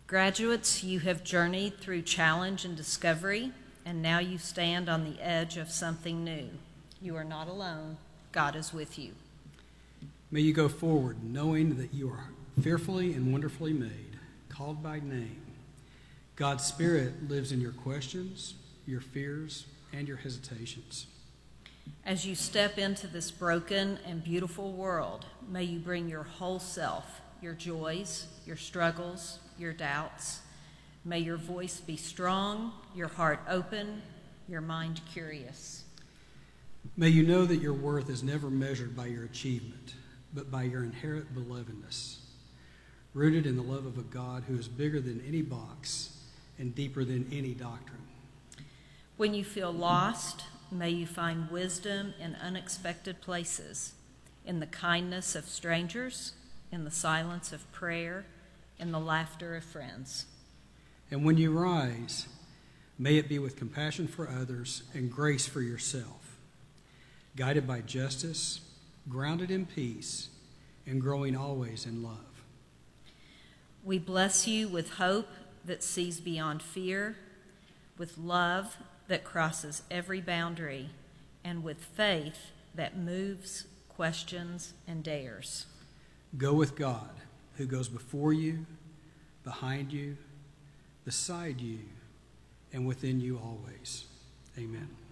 Graduates, you have journeyed through challenge and discovery, and now you stand on the edge of something new. You are not alone. God is with you. May you go forward knowing that you are fearfully and wonderfully made, called by name. God's Spirit lives in your questions, your fears, and your hesitations. As you step into this broken and beautiful world, may you bring your whole self, your joys, your struggles, your doubts. May your voice be strong, your heart open, your mind curious. May you know that your worth is never measured by your achievement, but by your inherent belovedness, rooted in the love of a God who is bigger than any box and deeper than any doctrine. When you feel lost, may you find wisdom in unexpected places, in the kindness of strangers, in the silence of prayer, in the laughter of friends. And when you rise, may it be with compassion for others and grace for yourself, guided by justice, grounded in peace, and growing always in love. We bless you with hope that sees beyond fear, with love that crosses every boundary, and with faith that moves, questions, and dares. Go with God, who goes before you, behind you, beside you, and within you always. Amen.